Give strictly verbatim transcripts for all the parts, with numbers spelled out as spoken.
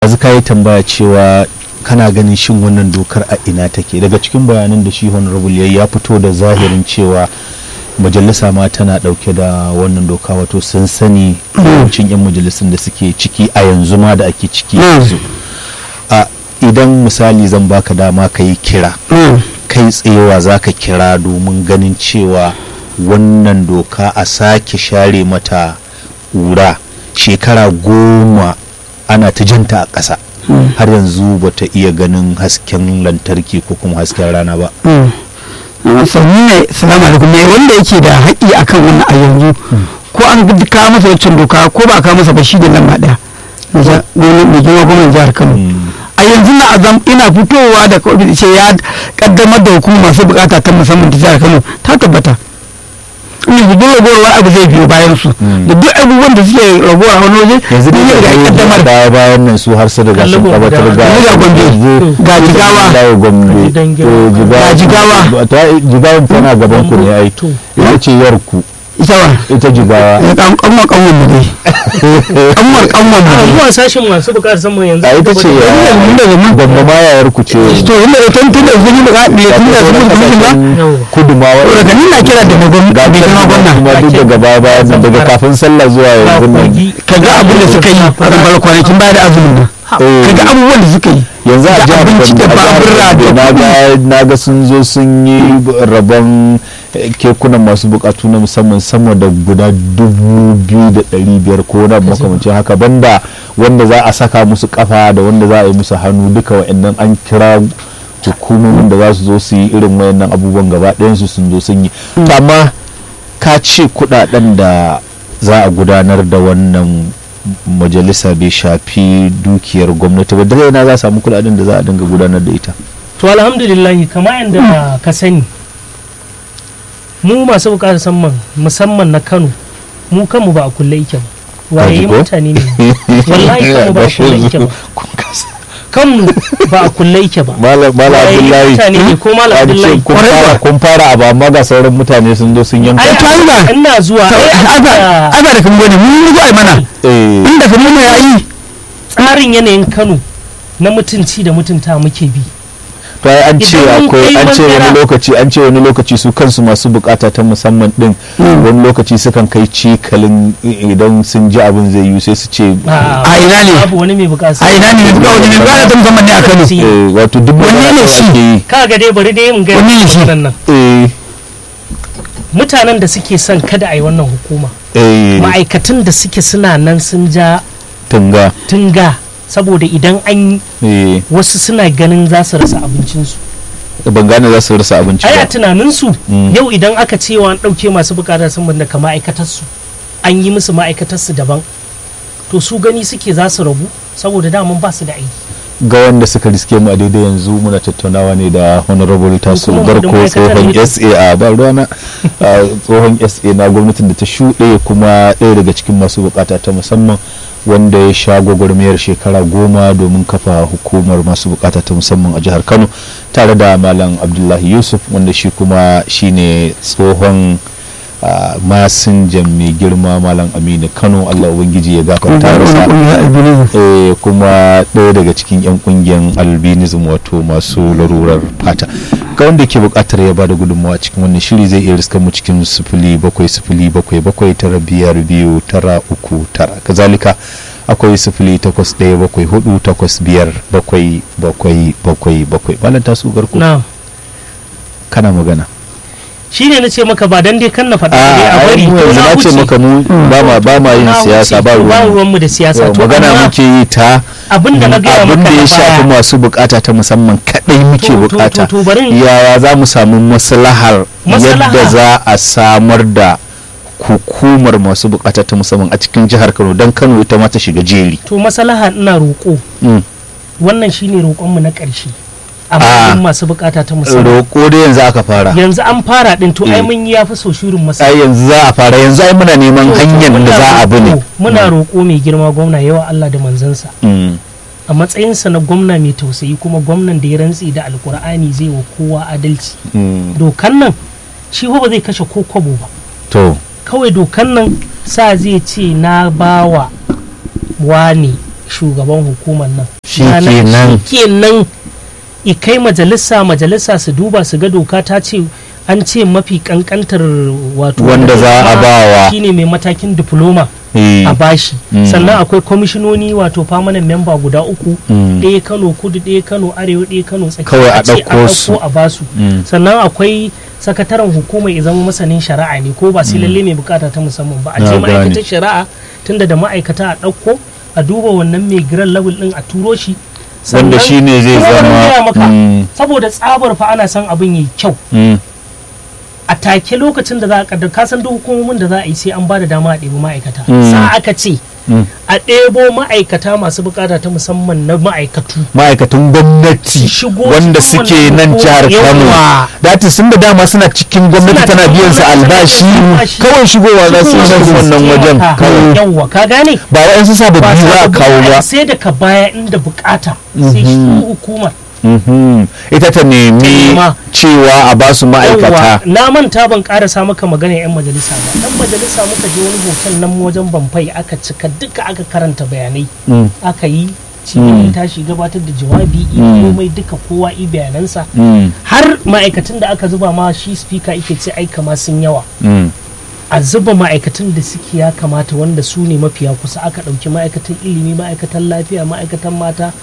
yanzu ka yi tambaya cewa kana ganin shin wannan dokar a ina take. Daga cikin bayanan da shi honorable yayi ya fito da zahirin cewa majalisa ma tana dauke da wannan doka, wato sun sani yawancin yan majalisun da suke ciki a yanzu ma da ake ciki yanzu. A idan misali zan baka dama ka yi kira kai tsayewa za ka kira domin ganin cewa wannan doka a sake share mata ƙura. Shekara goma ana ta janta a ƙasa har yanzu bata iya ganin hasken lantarki ko kuma hasken rana ba. sannu ne salamu alaikum ne wanda yake da haƙƙi akan wannan a yanzu ko an kawo masa wancan doka ko ba kawo masa ba shi da lamba ɗaya mai girma gwamnan jihar Kano a yanzu na azam ina fitowa da kawai ce ya kaddamar da hukumar masu bukata ta musamman ta jihar Kano ta tabbata ina da ragowar abu zai biyo bayan su da duk abubuwan da suke ragowa wani waje yanzu da ya kaddamar da bayan nan su har su daga sun tabbatar ga ga Gombe ga Jigawa ga Gombe ga Jigawa ta Jigawa tana gaban ku ne ai ita ce yarku ita wa ita Jigawa kan kanwa kanwa mu dai kanwar kanwa mu zuwa sashin masu bukatar samun yanzu a ita ce Gombe ma yayar ku ce to inda ita tun da zuni ba ne tun da zuni ba kudu ma wa daga ni na kira da magon ga kuma gwamna kuma duk daga baya bayan nan daga kafin sallah zuwa yanzu nan kaga abin da suka yi a ran kwanakin baya da azumin nan kaga abubuwan da suka yi yanzu a jihar Gombe na ga sun zo sun yi rabon kekunan masu bukatu na musamman sama da guda dubu biyu da ɗari biyar ko na makamancin haka, banda wanda za a saka musu kafa da wanda za a yi musu hannu duka wa'annan an kira hukumomin da za su zo su yi irin wayannan abubuwan gaba ɗayansu sun zo sun yi. Amma ka ce kudaden da za a gudanar da wannan majalisa bai shafi dukiyar gwamnati ba, daga yana za a samu kudaden da za a dinga gudanar da ita. To alhamdulillah kamar yadda ka sani mu masu bukatar musamman musamman na Kano mu kanmu ba a kulle yake ba, waye mutane ne wallahi kanmu ba a kulle yake ba, kanmu ba a kulle yake ba. Malam Abdullahi mutane ne ko Malam Abdullahi kun fara abu amma ga sauran mutane sun zo sun yanka. ai to ba ina zuwa aba aba da kan gone mun zo ai mana inda kan mun yayi tsarin yanayin Kano na mutunci da mutunta muke bi. To ai an ce akwai an ce wani lokaci an ce wani lokaci su kansu masu bukata ta musamman din wani lokaci sukan kai cikalin idan sun ji abin zai yi sai su ce a ina ne abu wani mai bukata a ina ne duka wani mai bukata ta musamman ne a Kano eh wato duk wani ne shi kaga dai bari dai mun ga wannan eh mutanen da suke son kada a yi wannan hukuma eh ma'aikatan da suke suna nan sun ja tunga tunga saboda idan an eh wasu suna ganin za su rasa abincinsu. ban gane za su rasa abinci ai a ba tunaninsu yau idan aka cewa an ɗauke masu bukatar sun banda ka ma'aikatarsu an yi musu ma'aikatarsu daban to su gani suke za su rabu saboda daman ba su da aiki. ga wanda suka riske mu a daidai yanzu muna tattaunawa ne da honorable tasu garko tsohon S A a ba ruwana tsohon S A na gwamnatin da ta shuɗe kuma ɗaya daga cikin masu bukata ta musamman wanda ya sha gwagwarmayar shekara goma domin kafa hukumar masu bukata ta musamman a jihar Kano tare da Malam Abdullahi Yusuf wanda shi kuma shine tsohon masinjan mai girma Malam Aminu Kano, Allah ubangiji ya gafarta masa, eh kuma ɗaya daga cikin yan kungiyar albinism wato masu larurar fata. Ga wanda ke buƙatar ya bada gudunmawa cikin wannan shiri zai iya riskar mu cikin sifili bakwai sifili bakwai bakwai tara biyar biyu tara uku tara, kazalika akwai sifili takwas ɗaya bakwai hudu takwas biyar bakwai bakwai bakwai bakwai. Malam Tasu Garko kana magana shi ne na ce maka ba dan dai kan na faɗa dai a bari to na ce maka mu ba ma ba ma yin siyasa ba ruwan mu da siyasa to magana muke yi ta abinda na ga maka abinda ya shafi masu bukata ta musamman kadai muke bukata yaya za mu samu maslahar yadda za a samar da hukumar masu bukata ta musamman a cikin jihar Kano dan Kano ita ma ta shiga jeri. To maslaha ina roƙo wannan shine roƙon mu na ƙarshe amma masu bukata ta musamman roƙo da yanzu aka fara yanzu an fara din to ai mun yi yafi so shirin masa ai yanzu za a fara yanzu ai muna neman hanyar da za a bi ne muna roƙo mai girma gwamna yawa Allah da manzansa a matsayinsa na gwamna mai tausayi kuma gwamnan da ya rantsi da alkur'ani zai wa kowa adalci dokan nan shi ba zai kashe ko kwabo ba to kawai dokan nan sa zai ce na bawa wani shugaban hukumar nan shikenan kenan i kai majalisa majalisa su duba su ga doka ta ce an ce mafi kankantar wato wanda za a bawa shine mai matakin diploma a bashi sannan akwai kwamishinoni wato permanent member guda uku ɗaya Kano kudu ɗaya Kano arewa ɗaya Kano tsakiya a ɗauko su a basu sannan akwai sakataren hukumar ya zama masanin shari'a ne ko ba sai lalle mai bukata ta musamman ba a ce ma'aikatar shari'a tunda da ma'aikata a ɗauko a duba wannan mai giran level din a turo shi wanda shi ne zai zama saboda tsabar fa ana son abin yi kyau a take lokacin da za a kaddar kasan duk hukumomin da za a yi sai an ba da dama a ɗebi ma'aikata sa aka ce a ɗebo ma'aikata masu bukata ta musamman na ma'aikatu ma'aikatan gwamnati wanda suke nan jihar Kano dati sun da dama suna cikin gwamnati tana biyan su albashi kawai shigowa za su yi wannan wajen yawwa ka gane ba wa'yan su sababbi za a kawo ba sai da ka baya inda bukata sai shi hukumar ita ta nemi cewa a ba su ma'aikata na manta ban karasa maka magana yan majalisa ba yan majalisa muka je wani hoton nan wajen Bamfai aka cika duka aka karanta bayanai aka yi cikin tashi gabatar da jawabi komai duka kowa i bayanansa har ma'aikatan da aka zuba ma shi speaker yake ce ai kama sun yawa a zuba ma'aikatan da suke ya kamata wanda su ne mafiya kusa aka ɗauki ma'aikatan ilimi ma'aikatan lafiya ma'aikatan mata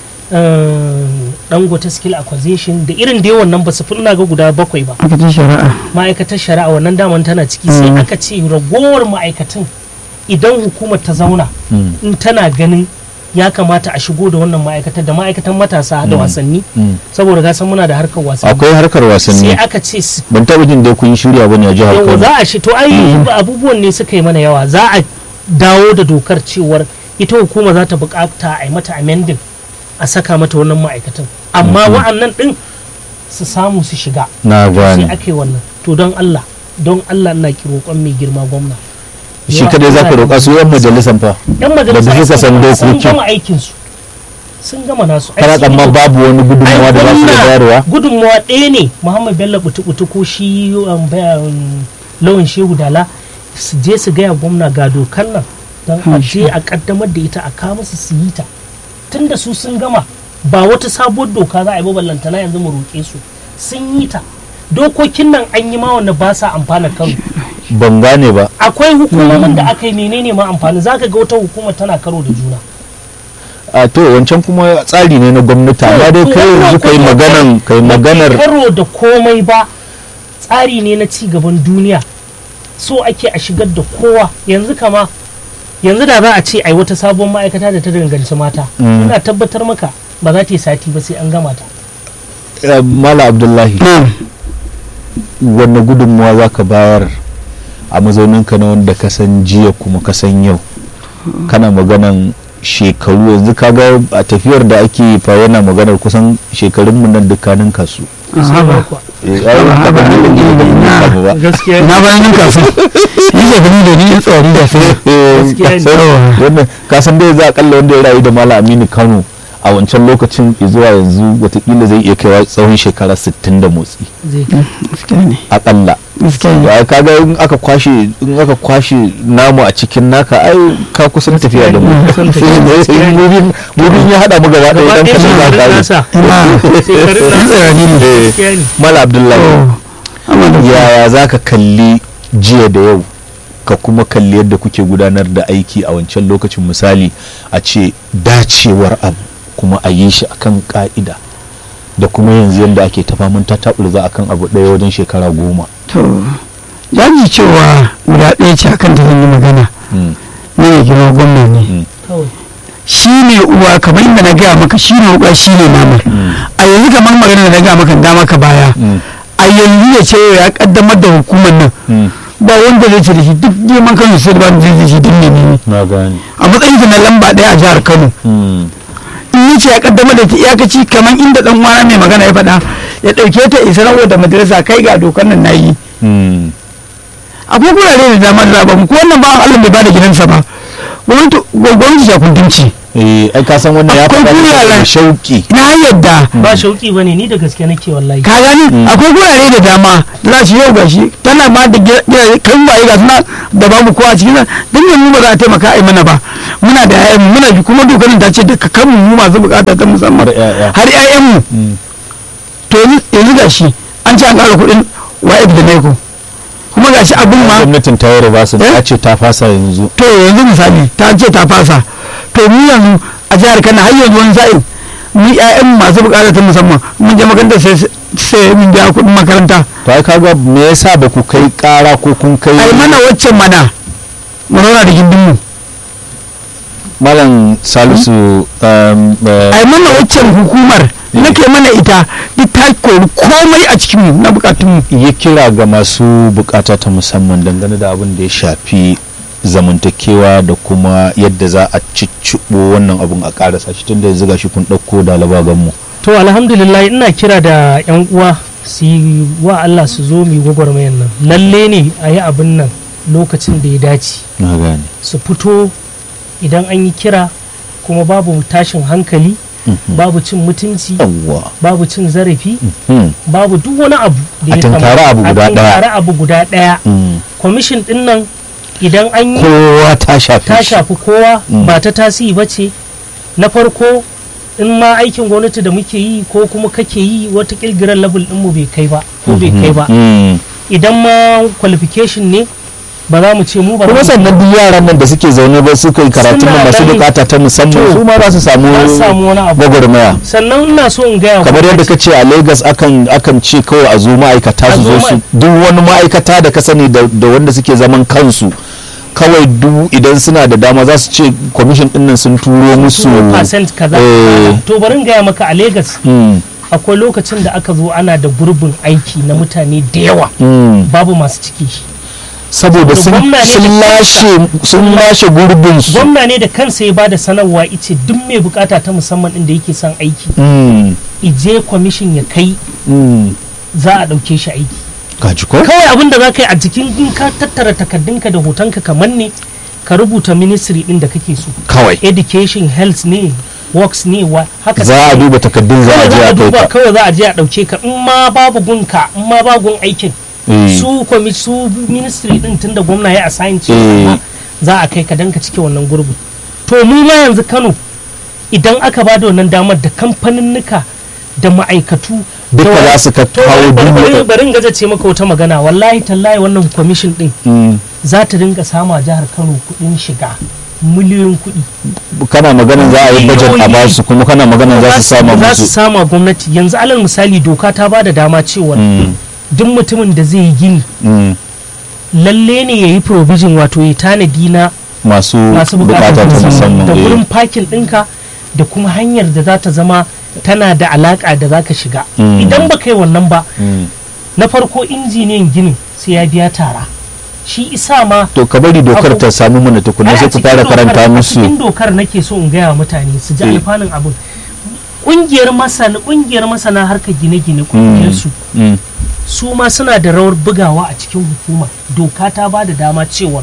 dangote skill acquisition da irin da yawan nan ba su fi ina ga guda bakwai ba ma'aikatan shari'a ma'aikatar shari'a wannan daman tana ciki sai aka ce ragowar ma'aikatan idan hukumar ta zauna in tana ganin ya kamata a shigo da wannan ma'aikatar da ma'aikatan matasa da wasanni saboda ga san muna da harkar wasanni akwai harkar wasanni sai aka ce ban taɓa jin dai kun yi shirya bane a jihar Kano za a shi to ai abubuwan ne suka yi mana yawa za a dawo da dokar cewar ita hukuma za ta bukata a yi mata amending a saka mata wannan ma'aikatan amma wa'annan din su samu su shiga na gani sai ake wannan to don Allah don Allah ina ki roƙon mai girma gwamna shi kadai za ka roƙa su yan majalisan fa yan majalisa san dokoki sun gama aikin su sun gama nasu kana tsamma babu wani gudunmawa da za su bayarwa gudunmawa ɗaya ne Muhammad Bello butu-butu ko shi lawan Shehu Dala su je su gaya gwamna ga dokan nan don a je a kaddamar da ita a kawo musu su yi ta tunda su sun gama ba wata sabuwar doka za a yi ba ballantana yanzu mu roƙe su sun yi ta dokokin nan an yi ma wanda ba sa amfana karo ban gane ba akwai hukumomin da aka yi menene ma amfani zaka ga wata hukuma tana karo da juna a to wancan kuma tsari ne na gwamnati amma dai kai yanzu kai maganan kai maganar karo da komai ba tsari ne na ci gaban duniya so ake a shigar da kowa yanzu kama yanzu da za a ce ai wata sabon ma'aikata da ta danganci mata ina tabbatar maka ba za ta yi sati ba sai an gama ta Mala Abdullahi wanne gudunmuwa za ka bayar a mazauninka na wanda ka san jiya kuma ka san yau kana maganan shekaru yanzu kaga a tafiyar da ake fa yana maganar kusan shekarun mu nan dukkanin kasu na bayan kasu yi shekaru da ni tsari da su wannan kasan dai za a kalla wanda ya rayu da Malam Aminu Kano a wancan lokacin zuwa yanzu watakila zai iya kaiwa tsawon shekara sittin da motsi akalla kaga in aka kwashe in aka kwashe namu a cikin naka ai ka kusan tafiya da mu mubin ya hada mu gaba ɗaya dan kasar ba Mala Abdullahi yaya zaka kalli jiya da yau ka kuma kalli yadda kuke gudanar da aiki a wancan lokacin misali a ce dacewar abu kuma a yi shi akan ka'ida da kuma yanzu yadda ake tafa mun ta taɓurza akan abu ɗaya wajen shekara goma to jaji cewa guda ɗaya ce akan da zan yi magana ne ya gina gwamna ne shi ne uwa kamar inda na gaya maka shi ne uwa shi ne namar a yanzu kamar magana da na gaya maka da maka baya a yanzu ya ce ya kaddamar da hukumar nan ba wanda zai ce da shi duk neman Kano sai ba zai ce shi duk ne ne a matsayin na lamba ɗaya a jihar Kano in yi ce ya kaddamar da ta iyakaci kamar inda dan uwana mai magana ya faɗa ya ɗauke ta isa rawa da majalisa kai ga dokar nan nayi akwai gurare da dama da ba mu ko wannan ba Allah bai bada gidansa ba gwamnati gwamnati ya kundinci eh ai ka san wannan ya Akwai faɗa guraren- da shauki na yadda ba shauki bane ni da gaske nake wallahi ka gani akwai gurare da dama da za su yau gashi tana ma da gidaje kan waye ga suna da babu kowa cikin nan dan yanzu ba za a taimaka a yi mana ba muna da ƴaƴan mu muna ji kuma dokar ta ce da kakan mu masu bukata ta musamman Har ƴaƴa. har ƴaƴan mu Mm. to yanzu yanzu gashi an ce an ƙara kuɗin wa'id da naiko kuma gashi abin ma gwamnatin ta yi ba su Eh? ta ce ta fasa yanzu to yanzu misali ta ce ta fasa to mu yanzu a jihar Kano har yanzu wani sa'in ni ƴaƴan masu bukata ta musamman mun je makarantar sai sai mun biya kuɗin makaranta to ai kaga me yasa ba ku kai kara ko kun kai ai mana waccan mana mu zauna da gindin mu malam Salisu um, eh, ai mana waccan hukumar nake mana ita duk ta kori komai a cikin mu na bukatun mu yi kira ga masu bukata ta musamman dangane da abin da ya shafi zamantakewa da kuma yadda za a cicciɓo wannan abun a karasa shi tunda yanzu gashi kun ɗauko dalibagan mu to alhamdulillah ina kira da yan uwa su yi wa Allah su zo mu gwagwarmayan nan lalle ne a yi abin nan lokacin da ya dace na gane su fito idan an yi kira kuma babu tashin hankali babu cin mutunci yawwa babu cin zarafi hmm. babu duk wani abu da A ya tunkari abu guda a ɗaya. tunkari abu guda ɗaya mm. kwamishin ɗin nan idan an yi kowa ta shafi ta shi. shafi kowa Mm. ba ta tasiri ba ce na farko in ma aikin gwamnati da muke yi ko kuma kake yi wata kilgiran level ɗinmu bai kai ba ko bai kai ba Mm. idan ma qualification ne ba za mu ce mu ba kuma za mu sannan duk yaran nan da suke zaune ba suka yi karatun Suna nan masu gani- bukata ta musamman To, su ma za su samu za su samu wani abu gwagwarmaya sannan ina so in gaya wa kamar yadda gwamnati- ka ce a Lagos akan akan ce kawai a zo ma'aikata A su zo zo su duk wani ma'aikata da ka sani da da wanda suke zaman kansu kawai duk idan suna da dama za su ce commission din nan sun turo musu two percent kaza eh, to bari in gaya maka a Lagos mm, akwai lokacin da aka zo ana da gurbin aiki na mutane da yawa mm. babu masu ciki saboda sun gwamna ne sun da lashe sun lashe gurbin su gwamna ne da kansa ya bada sanarwa ice duk mai bukata ta musamman din da yake son aiki mm, ije kwamishin ya kai mm. za a dauke shi aiki gaji ko kawai abin da za ka yi a jikin in ka tattara takardunka da hotonka kamar ne ka rubuta ministry din da kake so kawai education health ne works ne wa haka za a suke. duba takaddun za a kawai je za a a kai duba ka kawai za a je a dauke ka in ma babu gunka in ma babu gun aikin Eh. su kwami su ministry din tunda gwamna ya assign Eh. cewa za a kai ka dan ka cike wannan gurbi to mu ma yanzu Kano idan aka ba da wannan damar da kamfaninnika da ma'aikatu Duka da wa- za su ka to kawo bari- dubu- bari bari in gaza ce maka wata magana wallahi tallahi wannan commission din Mm. za ta dinga sama jihar Kano kuɗin shiga miliyoyin kuɗi kana maganin za a yi budget a basu kuma kana maganin za su sama za su musu sama gwamnati yanzu alal misali doka ta ba da dama cewa Mm, duk mutumin da zai yi gini mm. lalle ne ya yi provision wato ya tanadi na masu masu bukata bukatar ta musamman da eh. wurin parking ɗinka da kuma hanyar da za ta zama tana da alaka da za ka shiga Mm. idan ba kai wannan ba Mm. na farko injiniyan ginin sai ya biya tara shi isa ma to ka bari dokar Abu- ta samu mana tukuna ai a sai ku cikin fara dokar- karanta a musu cikin dokar nake so in gaya wa mutane su ji Eh. alfanun abin ƙungiyar masana ƙungiyar masana harkar gine-gine ƙungiyar su Mm. su ma suna da rawar bugawa a cikin hukuma doka ta ba da dama cewa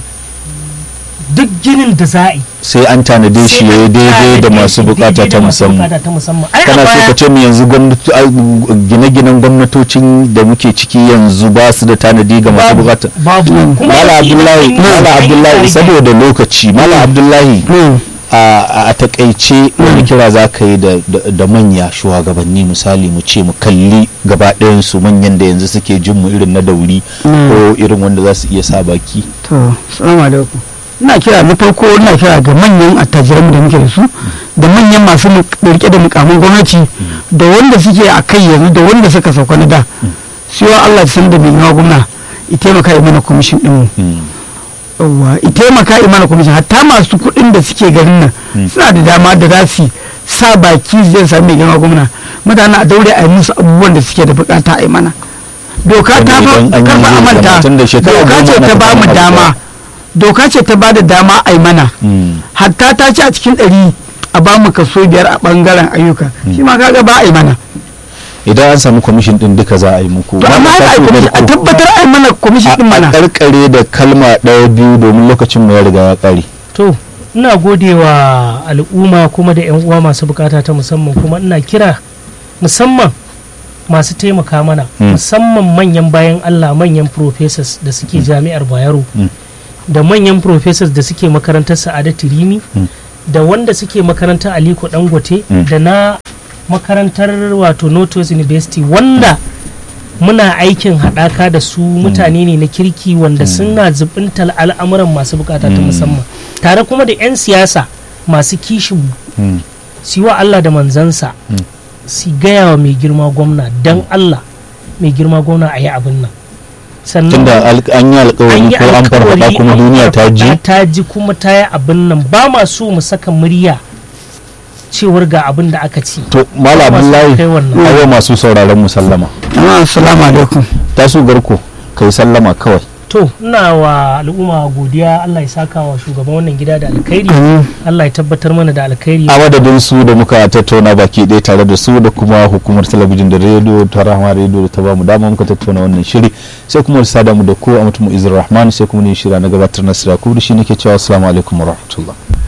duk ginin da za a yi sai an tanade shi ya yi daidai da masu bukata ta musamman ta musamman ai a kana so ka baya ce mu yanzu gwamnati ai, gine-ginen gwamnatocin da muke ciki yanzu ba su da tanadi ga masu babu bukata babu kuma mala yanzu abdullahi idan an yi- mala an yi abdullahi target. saboda lokaci mala abdullahi Mm. a a takaice wani kira za ka yi da- da da manya shugabanni misali mu ce mu kalli gaba su manyan da yanzu suke jin mu irin na dauri ko irin wanda za su iya sa baki to salamu alaikum ina kira na farko ina kira ga manyan attajiran da muke da su da manyan masu muk- rike da mukamin gwamnati da wanda suke a kai yanzu da wanda suka sauka na da su yawa Allah san da mai yawa gwamna i taimaka yi mana kwamishin din mu Mm. yawwa i taimaka yi mana kwamishin hatta masu kuɗin da suke garin nan suna da dama da za su sa baki zai sami mai girma gwamna mutane a daure a yi musu abubuwan da suke da bukata a yi mana doka ta Wanda idan an yi karfa zai amanta zama tun da shekara doka goma ce ana ta ba mu tafiya dama abu doka ce ta ba da dama a yi mana Mm. hatta ta ce a cikin ɗari a ba mu kaso biyar a ɓangaren ayyuka shi ma kaga ba a yi mana idan an samu kwamishin din duka za a yi muku to amma Malam a yi Salisu kwamishin- a Garko, tabbatar a yi mana kwamishin din a mana karkare da kalma ɗaya biyu domin lokacin mu ya riga ya ƙare to ina gode wa al'umma kuma da 'yan uwa masu bukata ta musamman, kuma ina kira musamman masu taimaka mana Mm. musamman manyan bayan Allah, manyan professors da suke jami'ar Bayero Mm. da manyan professors da suke makarantar Sa'adatu Rimi Mm. da wanda suke makarantar Aliko Dangote Mm. da na makarantar wato Notos University wanda muna aikin haɗaka da su mutane ne na kirki wanda suna zubintar al'amuran masu bukata ta musamman, tare kuma da 'yan siyasa masu kishin Mm. su yi wa Allah da manzansa Mm. su gaya wa mai girma gwamna don Allah mai girma gwamna a yi abin nan. Sannan tunda al- an yi alkawari ko an farfada kuma duniya ta ji ta ji kuma ta yi abin nan, ba ma so mu saka murya cewar ga abin da aka ci. to mala Ba masu abdullahi kai wannan. ayo masu sauraron mu sallama. jama'a assalamu alaikum. Tasu Garko kai sallama kawai. To ina wa al'umma godiya, Allah ya saka wa shugaban wannan gida da alkhairi, Amin. Allah ya tabbatar mana da alkhairi. A madadin su da muka tattauna baki ɗaya tare da su da kuma hukumar talabijin da rediyo ta Rahama rediyo da ta ba mu dama muka tattauna wannan shiri, sai kuma sada mu da ko a mutum Izir Rahman, sai kuma ne shira na gabatar na Sira Kubri, shi nake cewa assalamu alaikum wa rahmatullah.